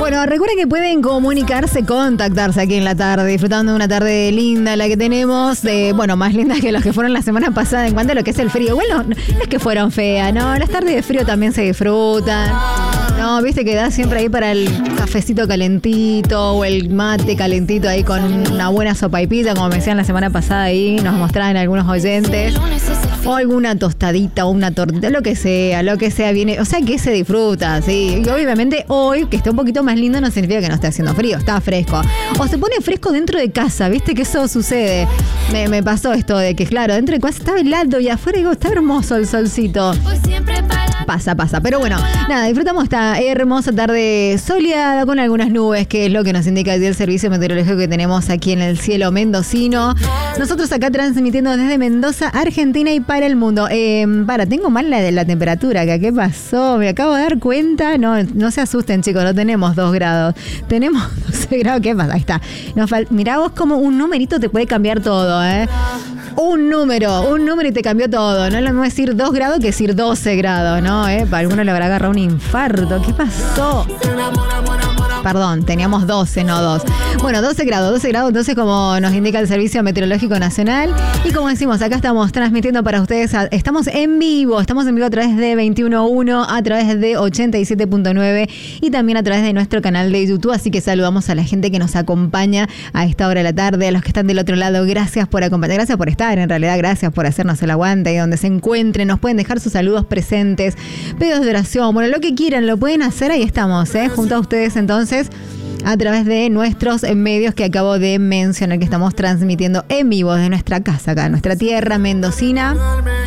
Bueno, recuerden que pueden comunicarse, contactarse aquí en la tarde, disfrutando de una tarde linda, la que tenemos, más linda que las que fueron la semana pasada en cuanto a lo que es el frío. Bueno, no es que fueron feas, ¿no? Las tardes de frío también se disfrutan. No, viste que da siempre ahí para el cafecito calentito o el mate calentito ahí con una buena sopaipita, como me decían la semana pasada ahí, nos mostraban algunos oyentes. O alguna tostadita o una tortita, lo que sea viene, o sea que se disfruta, sí. Y obviamente hoy, que esté un poquito más lindo, no significa que no esté haciendo frío, está fresco. O se pone fresco dentro de casa, viste que eso sucede. Me pasó esto de que, claro, dentro de casa estaba helado y afuera digo, está hermoso el solcito. Pasa. Pero bueno, nada, disfrutamos esta hermosa tarde soleada con algunas nubes, que es lo que nos indica el servicio meteorológico que tenemos aquí en el cielo mendocino. Nosotros acá transmitiendo desde Mendoza, Argentina y para el mundo. Tengo mal la temperatura acá. ¿Qué pasó? Me acabo de dar cuenta. No se asusten, chicos, no tenemos 2 grados. Tenemos 12 grados. ¿Qué pasa? Ahí está. Mirá vos como un numerito te puede cambiar todo, ¿eh? Un número y te cambió todo. No es lo mismo decir 2 grados que decir 12 grados, ¿no? Para alguno le habrá agarrado un infarto. ¿Qué pasó? Perdón, teníamos 12, no 2. Bueno, 12 grados, entonces como nos indica el Servicio Meteorológico Nacional. Y como decimos, acá estamos transmitiendo para ustedes, estamos en vivo a través de 21.1, a través de 87.9 y también a través de nuestro canal de YouTube. Así que saludamos a la gente que nos acompaña a esta hora de la tarde, a los que están del otro lado. Gracias por acompañar, gracias por estar, en realidad, gracias por hacernos el aguante y donde se encuentren. Nos pueden dejar sus saludos presentes, pedidos de oración, bueno, lo que quieran, lo pueden hacer, ahí estamos, junto a ustedes entonces, a través de nuestros medios que acabo de mencionar, que estamos transmitiendo en vivo desde nuestra casa, acá, nuestra tierra mendocina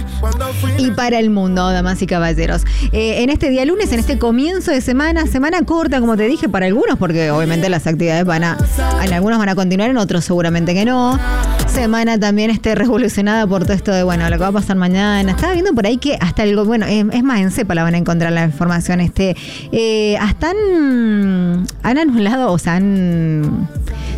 y para el mundo, damas y caballeros. En este día lunes, en este comienzo de semana corta, como te dije, para algunos, porque obviamente las actividades en algunos van a continuar, en otros seguramente que no. Semana también revolucionada por todo esto de, lo que va a pasar mañana. Estaba viendo por ahí que hasta es más, en CEPA la van a encontrar la información. Hasta han anulado, o sea, han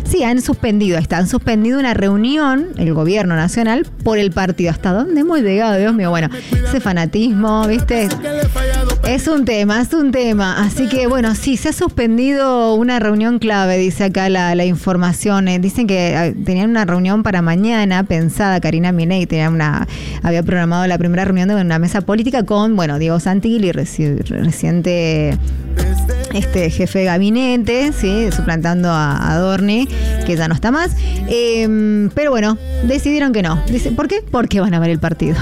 suspendido una reunión, el gobierno nacional, por el partido. ¿Hasta dónde hemos llegado? Dios mío, ese fanatismo, ¿viste? Es un tema. Así que, sí, se ha suspendido una reunión clave, dice acá la información. Dicen que tenían una reunión para mañana, pensada, Karina Miney había programado la primera reunión de una mesa política con, Diego Santilli, reciente jefe de gabinete, ¿sí? Suplantando a Adorni, que ya no está más. Pero decidieron que no. ¿Por qué? Porque van a ver el partido.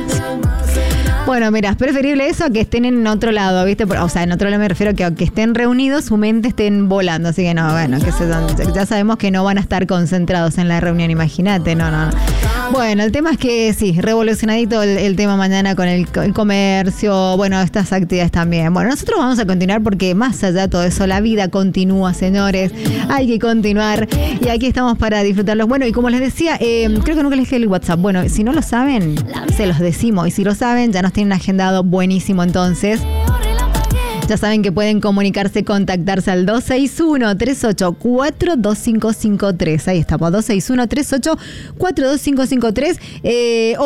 Bueno, mira, es preferible eso a que estén en otro lado, ¿viste? O sea, en otro lado me refiero a que aunque estén reunidos, su mente estén volando. Así que ya sabemos que no van a estar concentrados en la reunión, imagínate, no. Bueno, el tema es que sí, revolucionadito el tema mañana con el comercio, estas actividades también. Bueno, nosotros vamos a continuar porque más allá de todo eso, la vida continúa, señores. Hay que continuar y aquí estamos para disfrutarlos. Bueno, y como les decía, creo que nunca les dije el WhatsApp. Bueno, si no lo saben, se los decimos. Y si lo saben, ya nos tienen agendado buenísimo entonces. Ya saben que pueden comunicarse, contactarse al 261-384-2553. Ahí estamos, 261-384-2553.